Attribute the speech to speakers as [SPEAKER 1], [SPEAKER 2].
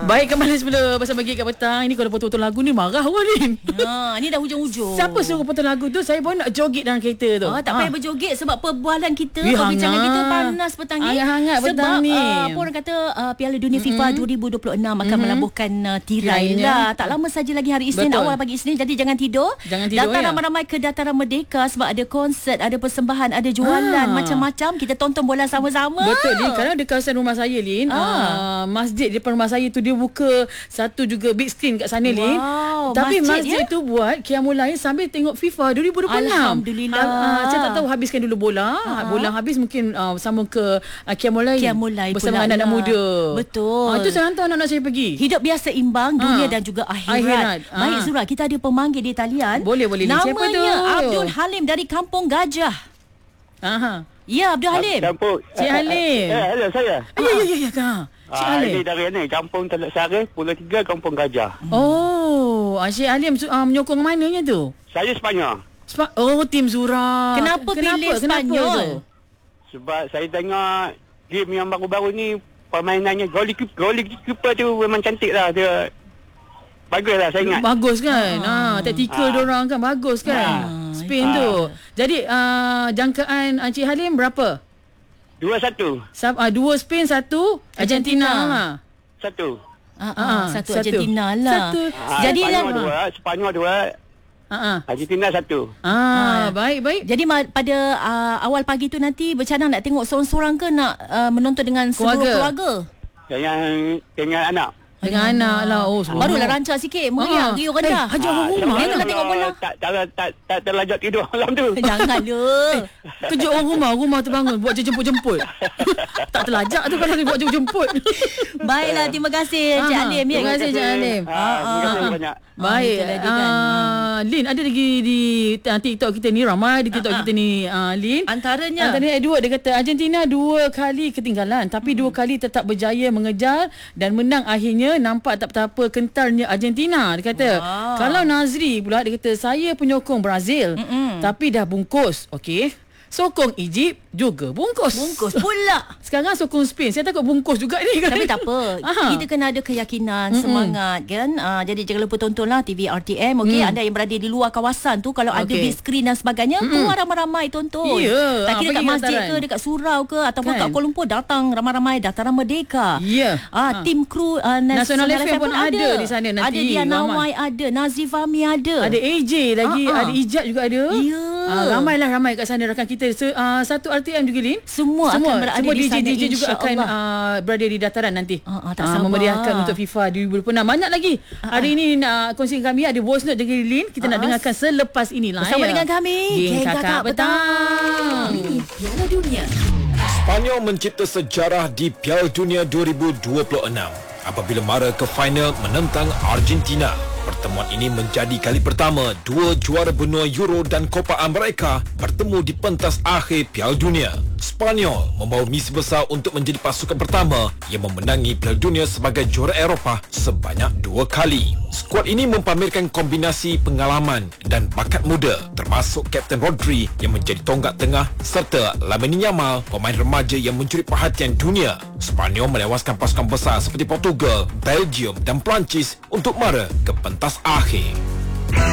[SPEAKER 1] Baik, kembali semula bersama Geek kat petang. Ini kalau potong-potong lagu ni marah orang ni.
[SPEAKER 2] Ni dah hujung-hujung.
[SPEAKER 1] Siapa suruh potong lagu tu? Saya pun nak joget dalam kereta tu.
[SPEAKER 2] Tak payah berjoget sebab perbualan kita,
[SPEAKER 1] Wih,
[SPEAKER 2] perbincangan
[SPEAKER 1] hangat.
[SPEAKER 2] kita panas petang ni.
[SPEAKER 1] Hangat petang ni.
[SPEAKER 2] Sebab orang kata Piala Dunia FIFA 2026 akan melabuhkan tirai lah. Tak lama saja lagi hari Isnin,
[SPEAKER 1] Betul.
[SPEAKER 2] awal pagi Isnin. Jadi jangan tidur. Datang ramai-ramai ke Dataran Merdeka sebab ada konsert, ada persembahan, ada jualan macam-macam. Kita tonton bola sama-sama.
[SPEAKER 1] Betul, Lin. Kalau di kawasan rumah saya, Lin, masjid di depan rumah saya tu dia buka satu juga big screen kat sana, Lin. Tapi masjid tu buat Qiyamul Lail sambil tengok FIFA 2026.
[SPEAKER 2] Alhamdulillah.
[SPEAKER 1] Saya tak tahu, habiskan dulu bola. Bola habis mungkin sama ke Qiyamul Lail bersama anak-anak muda.
[SPEAKER 2] Betul.
[SPEAKER 1] Itu saya hantar anak-anak saya pergi.
[SPEAKER 2] Hidup biasa imbang, dunia dan juga akhirat. Baik Zura, kita ada pemanggil di talian.
[SPEAKER 1] Boleh. Siapa tu?
[SPEAKER 2] Namanya Abdul Halim dari Kampung Gajah. Ya, Abdul Halim.
[SPEAKER 1] Cik Halim.
[SPEAKER 3] Hello, saya.
[SPEAKER 1] Ya, Kak. Cik Halim.
[SPEAKER 3] Ini dari ni, Kampung Teluk Sari, Pulau 3, Kampung Gajah.
[SPEAKER 1] Cik Halim menyokong mananya tu?
[SPEAKER 3] Saya Sepanyol.
[SPEAKER 1] Tim Zura.
[SPEAKER 2] Kenapa pilih Sepanyol?
[SPEAKER 3] Sebab saya tengok game yang baru-baru ni, permainannya goalkeeper tu memang cantik lah. Dia bagus lah, saya ingat.
[SPEAKER 1] Bagus kan? Taktikal diorang kan bagus kan? Spain tu. Jadi jangkaan Cik Halim berapa?
[SPEAKER 3] 2-1.
[SPEAKER 1] 2 Spain, 1 Argentina.
[SPEAKER 3] Satu
[SPEAKER 2] Argentina lah.
[SPEAKER 3] Jadi Sepanyol 2, Argentina 1.
[SPEAKER 1] Baik.
[SPEAKER 2] Jadi pada awal pagi tu nanti bercadang nak tengok seorang-seorang ke nak menonton dengan seluruh keluarga?
[SPEAKER 3] Dengan anak.
[SPEAKER 1] Dengan anak lah.
[SPEAKER 2] Barulah rancak sikit. Meriah, riuh rendah.
[SPEAKER 1] Haji orang rumah.
[SPEAKER 2] Janganlah tengok bola.
[SPEAKER 3] Tak terlajak tidur malam tu.
[SPEAKER 2] Janganlah.
[SPEAKER 1] Kejut orang rumah terbangun buat jemput-jemput. Tak terlajak tu kalau dia buat jemput-jemput.
[SPEAKER 2] Baiklah, terima kasih Cik Halim.
[SPEAKER 1] Terima kasih Cik Halim.
[SPEAKER 3] Terima kasih banyak.
[SPEAKER 1] Baik. Lin, ada lagi di TikTok kita ni, ramai di TikTok kita ni, Lin.
[SPEAKER 2] Antaranya
[SPEAKER 1] dua, dia kata Argentina 2 kali ketinggalan tapi 2 kali tetap berjaya mengejar dan menang. Akhirnya nampak tak betapa kentalnya Argentina. Dia kata kalau Nazri pula, dia kata saya penyokong Brazil tapi dah bungkus. Okey, sokong Egypt juga bungkus
[SPEAKER 2] pula.
[SPEAKER 1] Sekarang sokong Spain. Saya takut bungkus juga ni kan?
[SPEAKER 2] Tapi tak apa. Kita kena ada keyakinan, semangat kan. Jadi jangan lupa tontonlah TV RTM. Okey, anda yang berada di luar kawasan tu, kalau ada big screen dan sebagainya, keluar ramai-ramai tonton. Tak kira kat masjid ke, dekat surau ke, ataupun kat Kuala Lumpur, datang ramai-ramai Dataran Merdeka. Tim kru
[SPEAKER 1] Nasional FM pun ada di sana nanti.
[SPEAKER 2] Ada Diana Wai, ada Nazif Fahmi, ada
[SPEAKER 3] AJ
[SPEAKER 1] lagi, ada Ijat juga ada. Ramai kat sana rakan kita. Satu RTM juga, Lin. Semua akan berada di sana. DJ juga akan berada di dataran nanti. Memeriahkan untuk FIFA 2026. Banyak lagi. Hari ini nak kongsikan kami, ada voice note dari Lin. Kita nak dengarkan selepas ini lah.
[SPEAKER 2] Bersama dengan kami,
[SPEAKER 1] Geng Kakak Petang.
[SPEAKER 4] Piala Dunia.
[SPEAKER 5] Spanyol mencipta sejarah di Piala Dunia 2026 apabila mara ke final menentang Argentina. Pertemuan ini menjadi kali pertama dua juara benua Euro dan Copa America bertemu di pentas akhir Piala Dunia. Spanyol membawa misi besar untuk menjadi pasukan pertama yang memenangi Piala Dunia sebagai juara Eropah sebanyak 2 kali. Skuad ini mempamerkan kombinasi pengalaman dan bakat muda, termasuk Kapten Rodri yang menjadi tonggak tengah serta Lamine Yamal, pemain remaja yang mencuri perhatian dunia. Spanyol menewaskan pasukan besar seperti Portugal, Belgium dan Perancis untuk mara ke pentas akhir.